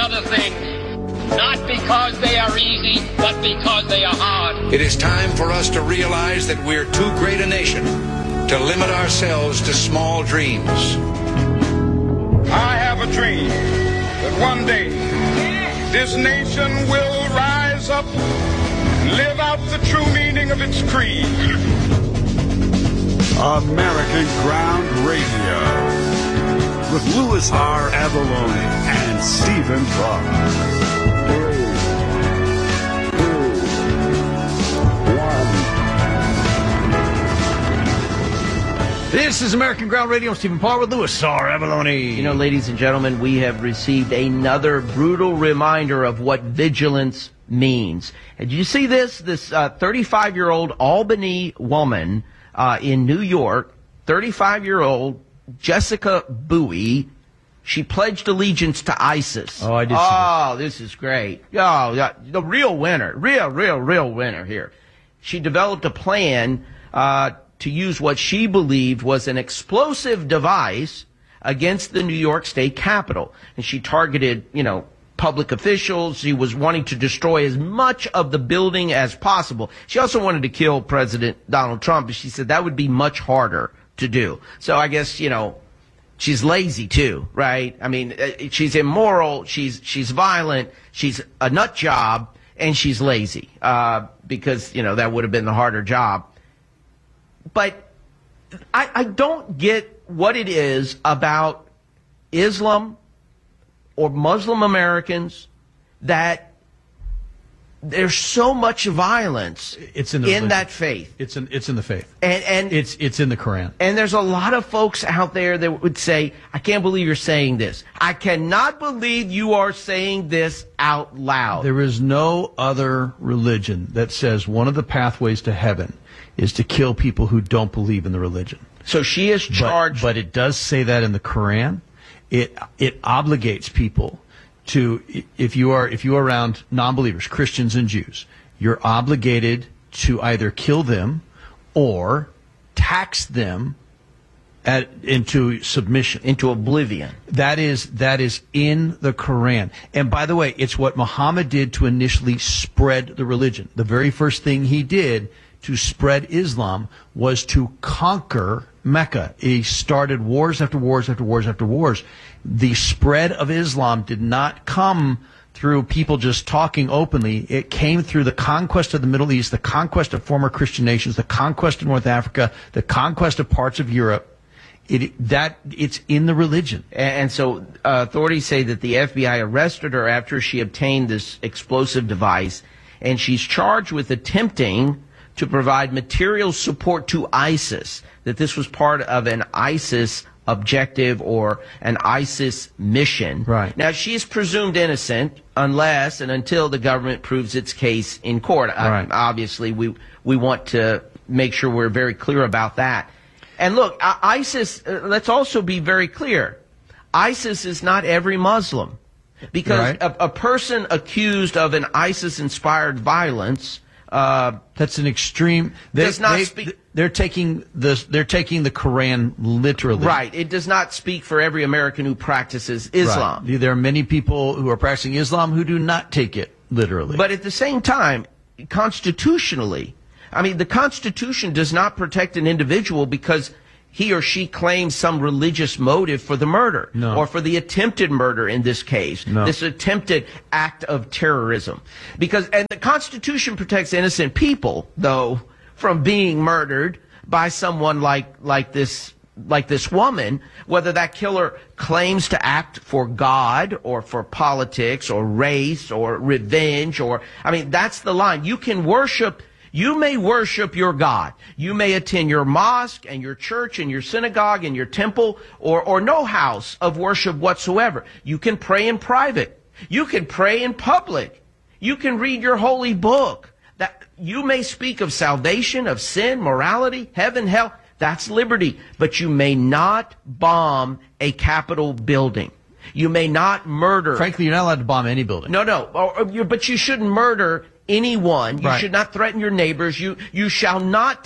other things, not because they are easy, but because they are hard. It is time for us to realize that we're too great a nation to limit ourselves to small dreams. I have a dream that one day this nation will rise up and live out the true meaning of its creed. American Ground Radio with Louis R. Avallone and Stephen Buck. 3, 2, 1. This is American Ground Radio. Stephen Parr with Louis R. Avallone. You know, ladies and gentlemen, we have received another brutal reminder of what vigilance means. And did you see this? This 35-year-old Albany woman in New York, 35-year-old Jessica Bowie, she pledged allegiance to ISIS. Oh, I did see Oh, this is great. Oh, yeah, the real winner. Real winner here. She developed a plan to use what she believed was an explosive device against the New York State Capitol. And she targeted, public officials. She was wanting to destroy as much of the building as possible. She also wanted to kill President Donald Trump, but she said that would be much harder to do. So I guess, she's lazy too, right? I mean, she's immoral, she's violent, she's a nut job, and she's lazy, because, that would have been the harder job. But I don't get what it is about Islam or Muslim Americans that there's so much violence in that faith. It's in the faith. And it's in the Quran. And there's a lot of folks out there that would say, I can't believe you're saying this. I cannot believe you are saying this out loud. There is no other religion that says one of the pathways to heaven is to kill people who don't believe in the religion. So she is charged. But it does say that in the Quran. It obligates people to, if you are around non-believers, Christians and Jews, you're obligated to either kill them or tax them into submission, into oblivion. That is in the Quran. And by the way, it's what Muhammad did to initially spread the religion. The very first thing he did to spread Islam was to conquer Mecca. He started wars after wars after wars after wars. The spread of Islam did not come through people just talking openly. It came through the conquest of the Middle East, the conquest of former Christian nations, the conquest of North Africa, the conquest of parts of Europe. It's in the religion. And so authorities say that the FBI arrested her after she obtained this explosive device, and she's charged with attempting to provide material support to ISIS, that this was part of an ISIS objective or an ISIS mission. Right. Now, she's presumed innocent unless and until the government proves its case in court. Right. Obviously, we want to make sure we're very clear about that. And look, ISIS, let's also be very clear. ISIS is not every Muslim. Because right. a person accused of an ISIS-inspired violence that's an extreme. Does not speak. They're taking the Quran literally. Right. It does not speak for every American who practices Islam. Right. There are many people who are practicing Islam who do not take it literally. But at the same time, constitutionally, the Constitution does not protect an individual because he or she claims some religious motive for the murder. No. Or for the attempted murder in this case. No. This attempted act of terrorism. And the Constitution protects innocent people, though, from being murdered by someone like this woman, whether that killer claims to act for God or for politics or race or revenge that's the line. You may worship your God. You may attend your mosque and your church and your synagogue and your temple or no house of worship whatsoever. You can pray in private. You can pray in public. You can read your holy book. That you may speak of salvation, of sin, morality, heaven, hell. That's liberty. But you may not bomb a Capitol building. You may not murder. Frankly, you're not allowed to bomb any building. No. But you shouldn't murder anyone. You Right. should not threaten your neighbors. You shall not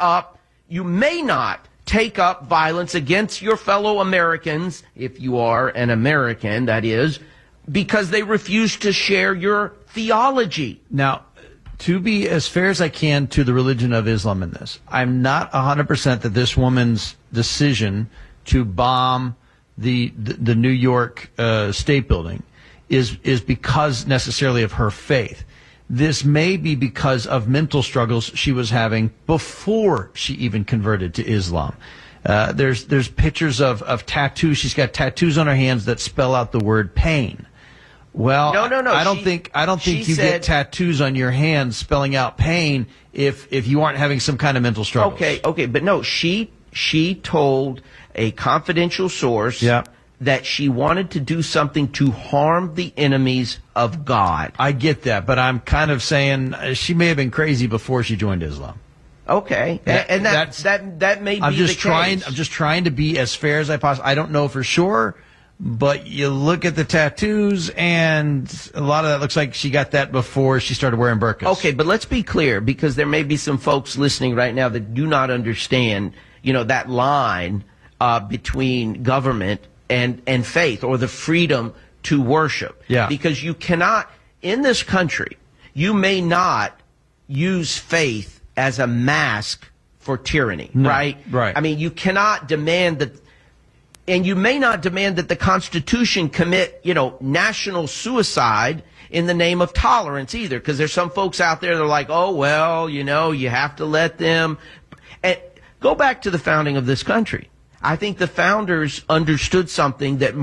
you may not take up violence against your fellow Americans, if you are an American, that is, because they refuse to share your theology. Now, to be as fair as I can to the religion of Islam in this, I'm not 100% that this woman's decision to bomb the New York State Building is because necessarily of her faith. This may be because of mental struggles she was having before she even converted to Islam. There's pictures of tattoos. She's got tattoos on her hands that spell out the word pain. Well, no. I don't think you get tattoos on your hands spelling out pain if you aren't having some kind of mental struggle. Okay, but no, she told a confidential source that she wanted to do something to harm the enemies of God. I get that, but I'm kind of saying she may have been crazy before she joined Islam. Okay, and that may be the case. I'm just trying to be as fair as I possibly. I don't know for sure, but you look at the tattoos, and a lot of that looks like she got that before she started wearing burqas. Okay, but let's be clear, because there may be some folks listening right now that do not understand, that line between government and faith, or the freedom to worship. Yeah. Because you cannot, in this country, you may not use faith as a mask for tyranny, right? Right. I mean, you cannot demand that, and you may not demand that the Constitution commit, national suicide in the name of tolerance either, because there's some folks out there that are like, oh, well, you have to let them. And go back to the founding of this country. I think the founders understood something that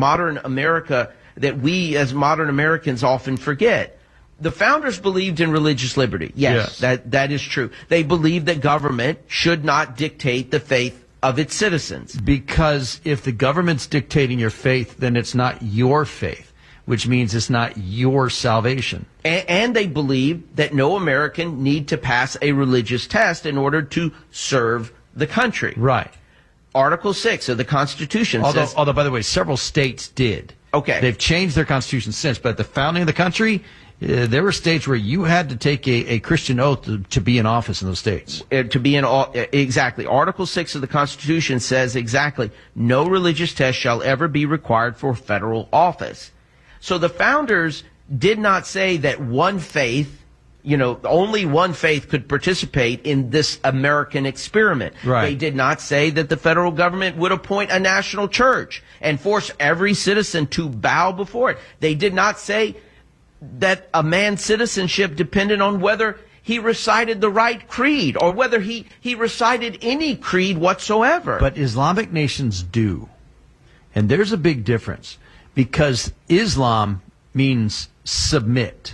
that we as modern Americans often forget. The founders believed in religious liberty. Yes. That is true. They believed that government should not dictate the faith of its citizens. Because if the government's dictating your faith, then it's not your faith, which means it's not your salvation. And they believed that no American need to pass a religious test in order to serve the country. Right. Article 6 of the Constitution says... Although, by the way, several states did. Okay. They've changed their constitution since, but at the founding of the country, there were states where you had to take a Christian oath to be in office in those states. Exactly. Article 6 of the Constitution says exactly, no religious test shall ever be required for federal office. So the founders did not say that one faith, only one faith could participate in this American experiment. Right. They did not say that the federal government would appoint a national church and force every citizen to bow before it. They did not say that a man's citizenship depended on whether he recited the right creed or whether he recited any creed whatsoever. But Islamic nations do. And there's a big difference, because Islam means submit.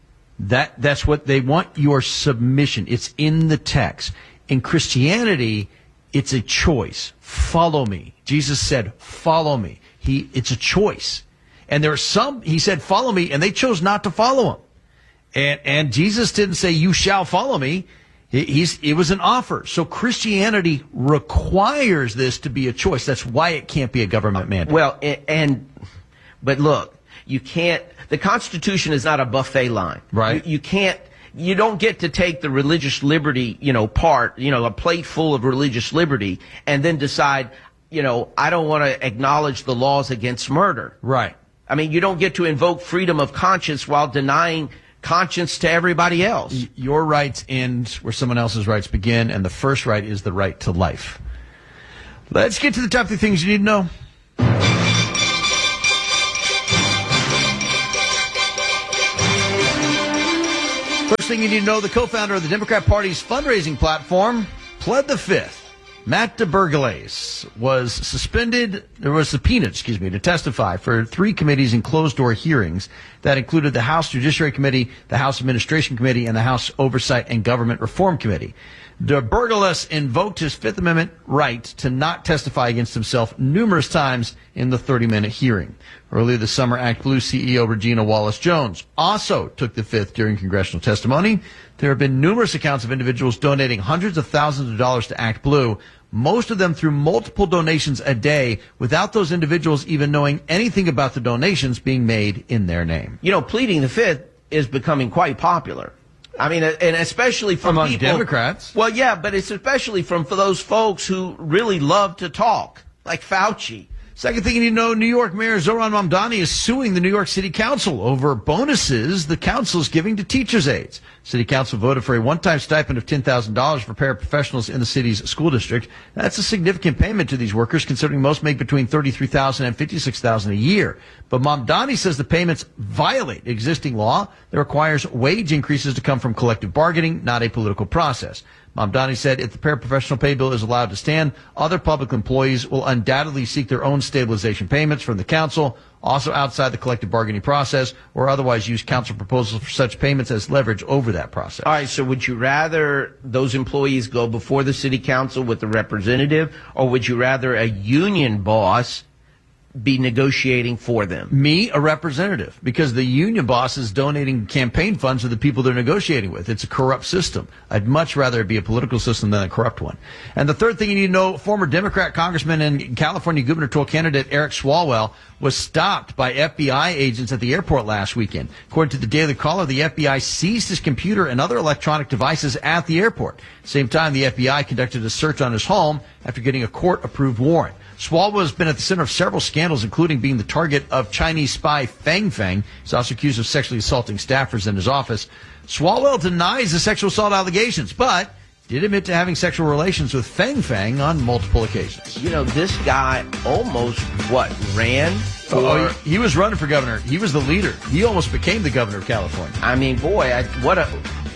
That's what they want, your submission. It's in the text. In Christianity, it's a choice. Follow me. Jesus said, follow me. It's a choice. And there are some, he said, follow me, and they chose not to follow him. And Jesus didn't say, you shall follow me. It was an offer. So Christianity requires this to be a choice. That's why it can't be a government mandate. Well, but look, you can't, the Constitution is not a buffet line. Right. You don't get to take the religious liberty, part, a plate full of religious liberty, and then decide, I don't want to acknowledge the laws against murder. Right. I mean, you don't get to invoke freedom of conscience while denying conscience to everybody else. Your rights end where someone else's rights begin, and the first right is the right to life. Let's get to the top 3 things you need to know. First thing you need to know, the co-founder of the Democrat Party's fundraising platform pled the Fifth. Matt DeBergles was subpoenaed to testify for 3 committees in closed-door hearings that included the House Judiciary Committee, the House Administration Committee, and the House Oversight and Government Reform Committee. DeBergles invoked his Fifth Amendment right to not testify against himself numerous times in the 30-minute hearing. Earlier this summer, ActBlue CEO Regina Wallace-Jones also took the Fifth during congressional testimony. There have been numerous accounts of individuals donating hundreds of thousands of dollars to ActBlue, most of them through multiple donations a day, without those individuals even knowing anything about the donations being made in their name. Pleading the Fifth is becoming quite popular. I mean, and especially from among people, Democrats. Well, yeah, but it's especially for those folks who really love to talk, like Fauci. Second thing you need to know, New York Mayor Zohran Mamdani is suing the New York City Council over bonuses the council is giving to teachers' aides. City Council voted for a one-time stipend of $10,000 for paraprofessionals in the city's school district. That's a significant payment to these workers, considering most make between $33,000 and $56,000 a year. But Mamdani says the payments violate existing law that requires wage increases to come from collective bargaining, not a political process. Mamdani said if the paraprofessional pay bill is allowed to stand, other public employees will undoubtedly seek their own stabilization payments from the council, also outside the collective bargaining process, or otherwise use council proposals for such payments as leverage over that process. All right, so would you rather those employees go before the city council with a representative, or would you rather a union boss be negotiating for them? Me, a representative, because the union boss is donating campaign funds to the people they're negotiating with. It's a corrupt system. I'd much rather it be a political system than a corrupt one. And the third thing you need to know, former Democrat congressman and California gubernatorial candidate Eric Swalwell was stopped by FBI agents at the airport last weekend. According to the Daily Caller, the FBI seized his computer and other electronic devices at the airport. Same time, the FBI conducted a search on his home after getting a court-approved warrant. Swalwell has been at the center of several scandals, including being the target of Chinese spy Feng Feng. He's also accused of sexually assaulting staffers in his office. Swalwell denies the sexual assault allegations, but did admit to having sexual relations with Feng Feng on multiple occasions. You know, this guy almost, ran for... he was running for governor. He was the leader. He almost became the governor of California. I mean, boy, what a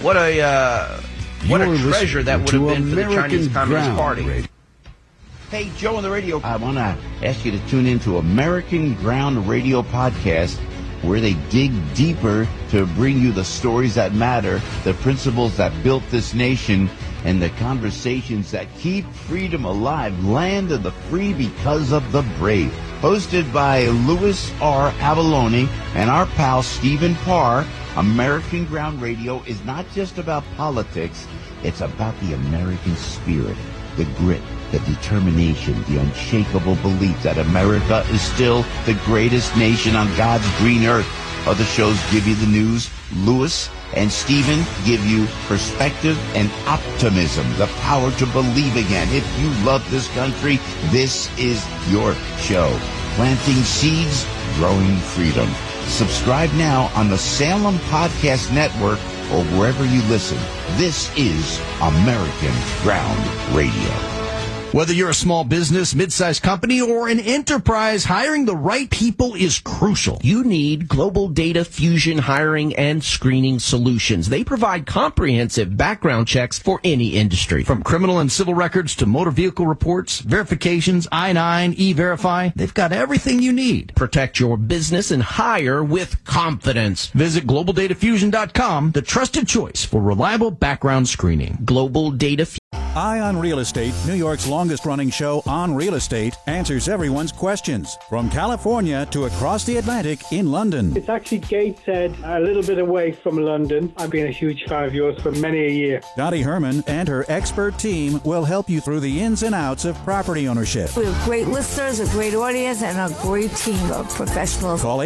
treasure that would have been for the Chinese Communist Party. Hey, Joe on the radio. I want to ask you to tune into American Ground Radio Podcast, where they dig deeper to bring you the stories that matter, the principles that built this nation, and the conversations that keep freedom alive. Land of the free because of the brave. Hosted by Louis R. Avallone and our pal Stephen Parr, American Ground Radio is not just about politics, it's about the American spirit, the grit, the determination, the unshakable belief that America is still the greatest nation on God's green earth. Other shows give you the news. Louis and Stephen give you perspective and optimism, the power to believe again. If you love this country, this is your show. Planting seeds, growing freedom. Subscribe now on the Salem Podcast Network or wherever you listen. This is American Ground Radio. Whether you're a small business, mid-sized company, or an enterprise, hiring the right people is crucial. You need Global Data Fusion Hiring and Screening Solutions. They provide comprehensive background checks for any industry. From criminal and civil records to motor vehicle reports, verifications, I-9, E-Verify, they've got everything you need. Protect your business and hire with confidence. Visit GlobalDataFusion.com, the trusted choice for reliable background screening. Global Data Fusion. Eye on Real Estate, New York's longest-running show on real estate, answers everyone's questions. From California to across the Atlantic in London. It's actually Gateshead, a little bit away from London. I've been a huge fan of yours for many a year. Dottie Herman and her expert team will help you through the ins and outs of property ownership. We have great listeners, a great audience, and a great team of professionals. Call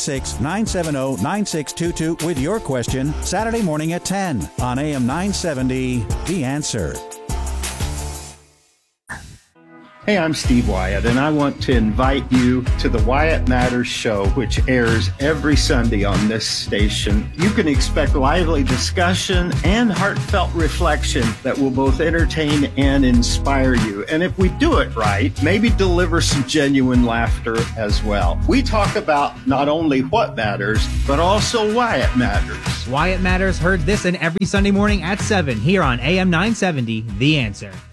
866-970-9622 with your question Saturday morning at 10 on AM 970, The Answer. Hey, I'm Steve Wyatt, and I want to invite you to the Wyatt Matters Show, which airs every Sunday on this station. You can expect lively discussion and heartfelt reflection that will both entertain and inspire you. And if we do it right, maybe deliver some genuine laughter as well. We talk about not only what matters, but also why it matters. Wyatt Matters heard this and every Sunday morning at 7 here on AM 970, The Answer.